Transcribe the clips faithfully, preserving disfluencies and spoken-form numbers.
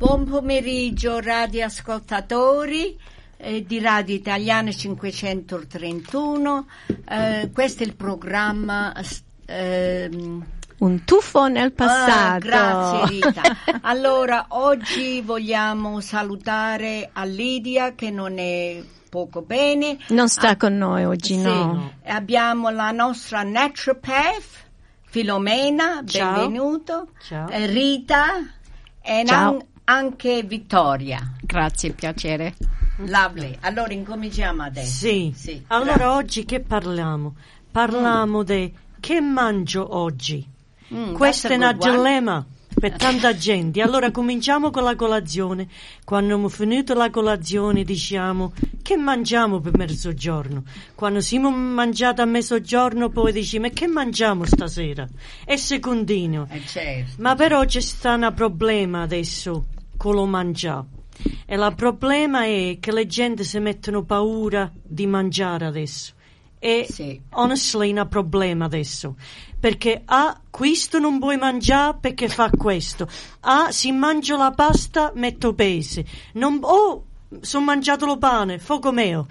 Buon pomeriggio radioascoltatori eh, di Radio Italiana cinquecentotrentuno. Eh, questo è il programma eh, Un tuffo nel passato. Ah, grazie Rita. Allora, oggi vogliamo salutare a Lidia che non è poco bene. Non sta ah, con noi oggi, sì. no. Abbiamo la nostra naturopath Filomena, Ciao. benvenuto. Ciao. Eh, Rita e Ciao. an- anche Vittoria. Grazie, piacere. Lovely. Allora incominciamo adesso. Sì. sì allora grazie. oggi che parliamo? Parliamo mm. di che mangio oggi. Mm, Questo è un one. dilemma per tanta gente. Allora cominciamo con la colazione. Quando abbiamo finito la colazione diciamo che mangiamo per mezzogiorno. Quando siamo mangiati a mezzogiorno poi diciamo che mangiamo stasera. E secondino. Eh, certo. Ma però c'è sta un problema adesso con lo mangiare. E il problema è che le gente si mettono paura di mangiare adesso. E sì. honestly è un problema adesso. Perché ah, questo non puoi mangiare perché fa questo. Ah, se mangio la pasta metto pesi. Non, oh, sono mangiato lo pane, fuoco meo.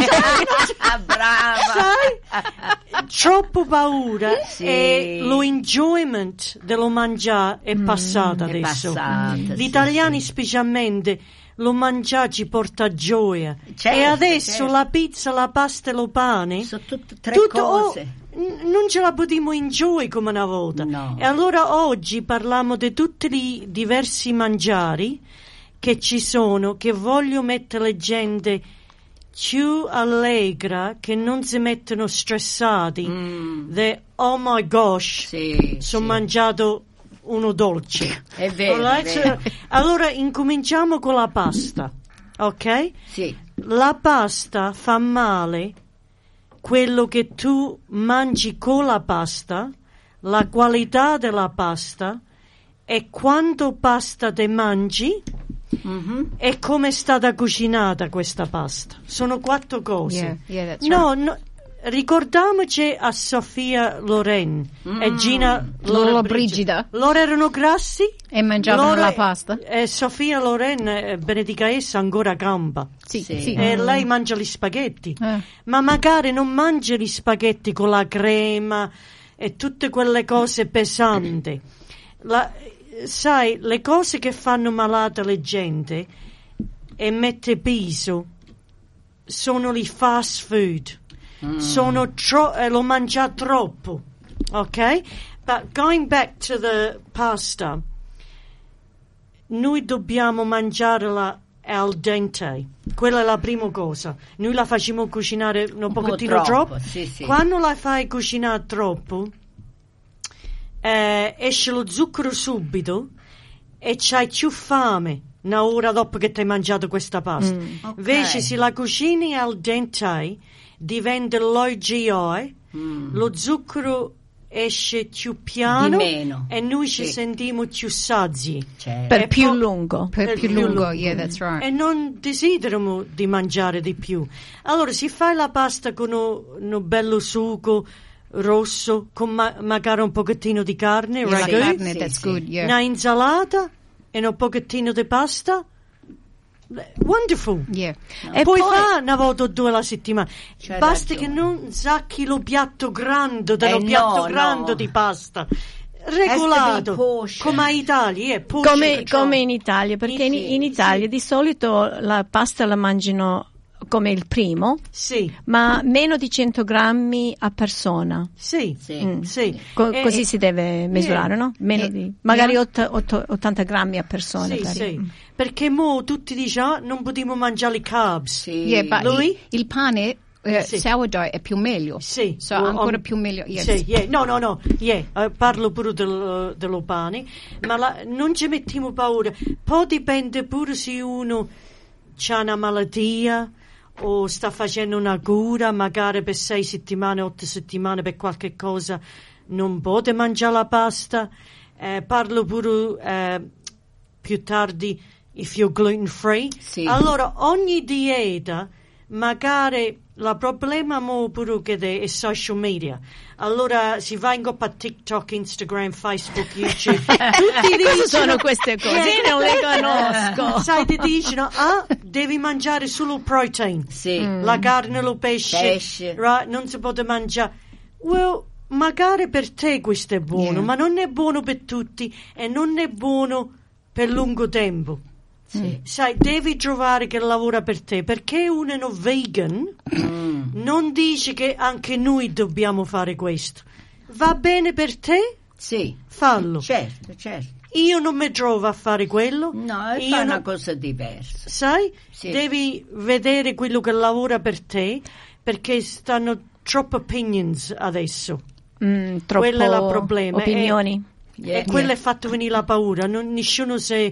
Brava. Sai? Troppo paura sì. e lo enjoyment dello mangiare è passato mm, adesso. È passata, Gli italiani sì, specialmente lo mangiare ci porta gioia. Certo, e adesso certo. la pizza, la pasta e lo pane sono tutte tre tutto, cose. Oh, n- non ce la potremo enjoy come una volta. No. E allora oggi parliamo di tutti i diversi mangiari che ci sono, che voglio mettere le gente più allegra, che non si mettono stressati. Mm. De, oh my gosh, Sì, sono sì. mangiato uno dolce. È vero, allora, è vero. allora incominciamo con la pasta, ok? Sì. La pasta fa male quello che tu mangi con la pasta, la qualità della pasta e quanto pasta te mangi Mm-hmm. e come è stata cucinata questa pasta. Sono quattro cose. Yeah, yeah, that's no, right. no, ricordiamoci a Sofia Loren Mm. e Gina Loro Brigida. Loro erano grassi E mangiavano loro la pasta? E Sofia Loren, eh, benedica essa, ancora gamba. Sì, Sì. sì. E Mm. lei mangia gli spaghetti, Eh. ma magari non mangia gli spaghetti con la crema e tutte quelle cose pesanti. La, sai, le cose che fanno malata le gente e mette peso sono i fast food. Mm. Sono tro- eh, lo mangia troppo, ok? But going back to the pasta, noi dobbiamo mangiarla al dente. Quella è la prima cosa. Noi la facciamo cucinare un, Un po' pochettino troppo, troppo. sì, sì. Quando la fai cucinare troppo, eh, esce lo zucchero subito e c'hai più fame una ora dopo che ti hai mangiato questa pasta. Mm. Ok. Invece se la cucini al dente diventa l'O G I, Mm. lo zucchero esce più piano Di meno. e noi ci Sì. sentiamo più sazi. Certo. Per E più poi- lungo. Per Per più più lungo, lungo. yeah, that's right. E non desideriamo di mangiare di più. Allora, se fai la pasta con un bello sugo rosso, con ma- magari un pochettino di carne, Yeah, ragù, la carne, Sì, that's sì. good, yeah. una insalata e un pochettino di pasta, wonderful. Yeah. E Puoi poi- fare una volta o due alla settimana. C'hai Basta ragione. che non sacchi lo piatto grande dello Eh, piatto no, grande no. di pasta. Has to be Regolato, portion. come in Italia, eh, portion Come, control. come in Italia, perché in, Sì, in Italia sì. di solito la pasta la mangiano come il primo, Sì, ma meno di cento grammi a persona. sì, Sì. Mm. sì. Co- Eh, così eh, si deve misurare, eh, no? Meno eh, di, magari yeah. ott- otto- ottanta grammi a persona. Sì, per- sì. Mm. Perché mo tutti dicono ah, non potremo mangiare i carbs. Sì. Yeah, but Lui? il, il pane, eh, Sì. sourdough è più meglio. Sì. So, o- ancora o- più meglio, yes. Sì, yeah. No, no, no, yeah. eh, parlo pure del, dello pane, ma la- non ci mettiamo paura. Poi dipende pure se uno ha una malattia o sta facendo una cura, magari per sei settimane, otto settimane per qualche cosa, non può mangiare la pasta. Eh, parlo pure eh, più tardi if you're gluten free. Sì. Allora ogni dieta magari la problema mo pure che è social media. Allora si va in coppa a TikTok, Instagram, Facebook, YouTube. Tutti dicono, sono queste cose, io non le conosco. Sai, ti dicono, ah, devi mangiare solo protein. Sì. Mm. La carne, lo pesce. Pesce. Right? Non si può mangiare. Well, magari per te questo è buono, Yeah. ma non è buono per tutti e non è buono per lungo tempo. Sì. Sai, devi trovare che lavora per te, perché uno è no vegan Mm. non dice che anche noi dobbiamo fare questo. Va bene per te? Sì. Fallo. Certo, certo. Io non mi trovo a fare quello. No, è Io una non- cosa diversa. Sai? Sì. Devi vedere quello che lavora per te, perché stanno troppe opinions adesso. Mm, troppo Quello è il problema. opinioni. Yeah. E quello è fatto venire la paura. Non, nessuno si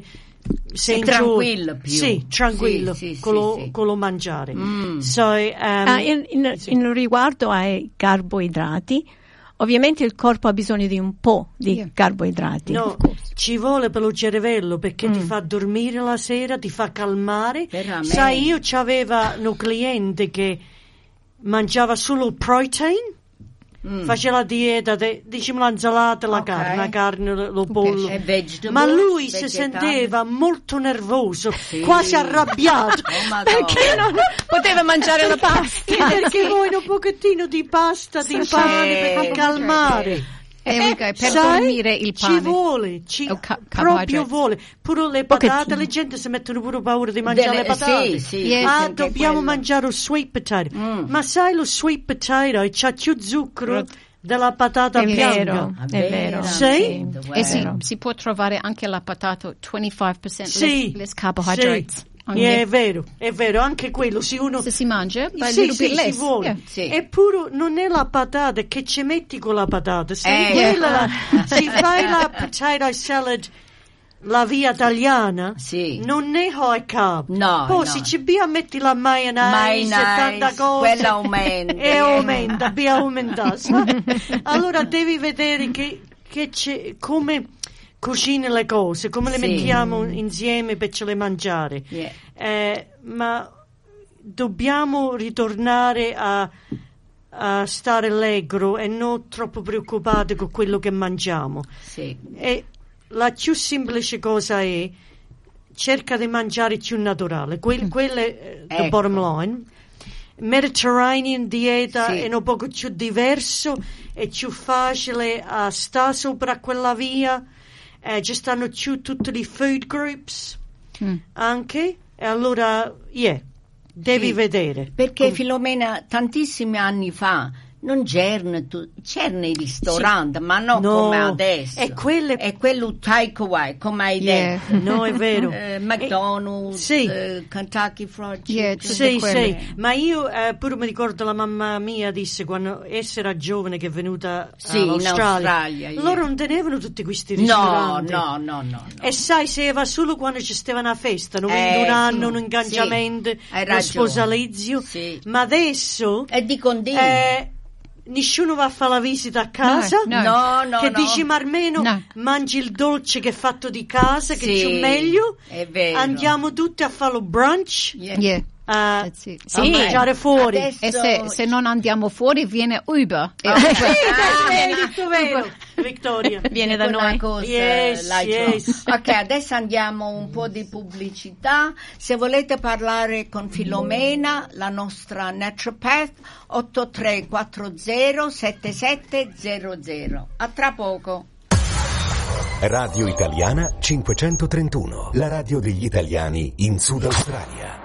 È enjoy- tranquillo più. Sì, tranquillo Sì, sì, con, lo, sì, sì. con lo mangiare. Mm. So, um, Ah, in, in- sì. in riguardo ai carboidrati, ovviamente il corpo ha bisogno di un po' di Yeah. carboidrati. No, ci vuole per lo cervello, perché ti Mm. fa dormire la sera, ti fa calmare. Veramente. Sai, io c'aveva un cliente che mangiava solo protein, Mm. faceva la dieta, de, diciamo l'insalata, la Ok. carne, la carne, lo pollo. E vegetables, Ma lui si vegetali. sentiva molto nervoso, Sì. quasi arrabbiato. Oh, Madonna. Perché non poteva mangiare la pasta? Perché vuoi un pochettino di pasta, di Sì. pane per Sì. calmare. E okay, per Sai? dormire il Ci pane. vuole, ci O ca- proprio carbohydrates. vuole. Pure le Pochettino. patate, le gente si mettono pure paura di mangiare Delle- le patate. sì, sì, Yes. Ah, anche dobbiamo quello. mangiare lo sweet potato. Mm. Ma sai, lo sweet potato c'ha più zucchero della patata È bianca. vero, Ah, è vero. Sì? E si, Vero. si può trovare anche la patata venticinque percent Sì, less, less carbohydrates. sì. Anche È vero, è vero, anche quello, se uno... se si mangia, a Sì, little sì, bit si less. vuole. Yeah. Sì. Eppure non è la patata che ci metti con la patata. Se, Eh. quella la- se fai la potato salad la via italiana, Sì. non è high carb. No, Poi no. se ci bia metti la mayonnaise, Mayonnaise, e tanta cosa. quella aumenta. E aumenta, via aumenta. sai? Allora devi vedere che, che c'è, come cucini le cose, come le Sì. mettiamo insieme per ce le mangiare. Yeah. Eh, ma dobbiamo ritornare a, a stare allegro e non troppo preoccupati con quello che mangiamo. Sì. E la più semplice cosa è cerca di mangiare più naturale. Que- quello è the Ecco. bottom line. Mediterranean dieta Sì. è un poco più diverso, è più facile a stare sopra quella via, eh, ci stanno più tutti i food groups Mm. anche, e allora yeah, devi Sì. vedere. Perché Filomena tantissimi anni fa non c'erano, tu- c'erano i ristoranti, ma non No, come adesso. e quelle- È quello takeaway, come hai Yeah. detto. No, è vero. Eh, McDonald's, sì. eh, Kentucky Fried Yeah, Chicken. tutte Sì, quelle. sì, ma io eh, pure mi ricordo la mamma mia disse quando essa era giovane che è venuta Sì, in all'Australia, Australia, yeah. loro non tenevano tutti questi No, ristoranti. no, no, no, no. E sai, se va solo quando ci stava una festa, non Eh, un anno, sì, un ingaggiamento, sì, hai uno ragione. sposalizio, Sì. ma adesso E di condini. eh, nessuno va a fare la visita a casa. No. no, no, Che no. dici, ma almeno No. mangi il dolce che è fatto di casa, che Sì, c'è meglio. è vero. Andiamo tutti a fare lo brunch, Yeah. Yeah. a, That's it. a Sì. mangiare fuori. Adesso- E se, se non andiamo fuori viene Uber. E Ah, Uber- sì, Hai detto vero, Vittoria. Viene da Dico una noi. cosa, Yes, Laggio. yes. Ok, adesso andiamo un po' di pubblicità. Se volete parlare con Filomena, la nostra naturopath, otto tre quattro zero sette sette zero zero. A tra poco. Radio Italiana cinquecentotrentuno, la radio degli italiani in Sud Australia.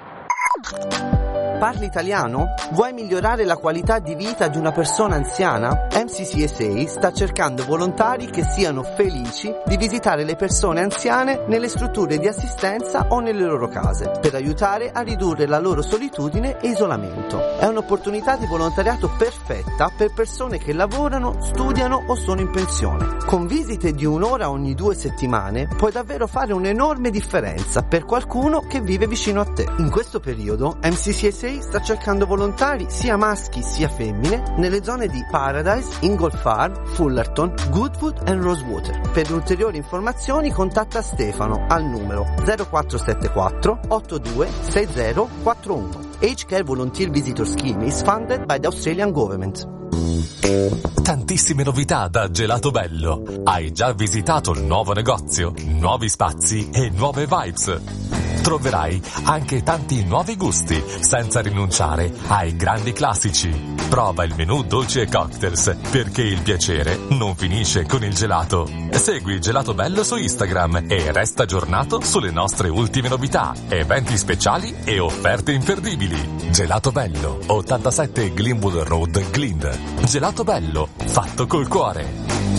Parli italiano? Vuoi migliorare la qualità di vita di una persona anziana? M C C S A sta cercando volontari che siano felici di visitare le persone anziane nelle strutture di assistenza o nelle loro case, per aiutare a ridurre la loro solitudine e isolamento. È un'opportunità di volontariato perfetta per persone che lavorano, studiano o sono in pensione. Con visite di un'ora ogni due settimane puoi davvero fare un'enorme differenza per qualcuno che vive vicino a te. In questo periodo M C C S A S A sta cercando volontari sia maschi sia femmine nelle zone di Paradise, Ingle Farm, Fullerton, Goodwood e Rosewater. Per ulteriori informazioni contatta Stefano al numero zero quattro sette quattro otto due sei zero quattro uno. Age Care Volunteer Visitor Scheme is funded by the Australian Government. Tantissime novità da Gelato Bello. Hai già visitato il nuovo negozio, nuovi spazi e nuove vibes. Troverai anche tanti nuovi gusti senza rinunciare ai grandi classici. Prova il menù dolci e cocktails, perché il piacere non finisce con il gelato. Segui Gelato Bello su Instagram e resta aggiornato sulle nostre ultime novità, eventi speciali e offerte imperdibili. Gelato Bello, ottantasette Glenwood Road, Glynn. Gelato Bello, fatto col cuore.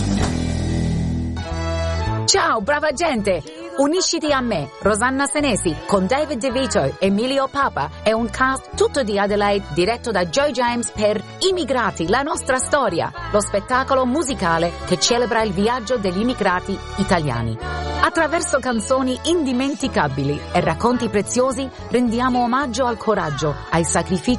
Ciao brava gente, unisciti a me, Rosanna Senesi, con David DeVito, Emilio Papa e un cast tutto di Adelaide diretto da Joy James per Immigrati, la nostra storia, lo spettacolo musicale che celebra il viaggio degli immigrati italiani. Attraverso canzoni indimenticabili e racconti preziosi rendiamo omaggio al coraggio, ai sacrifici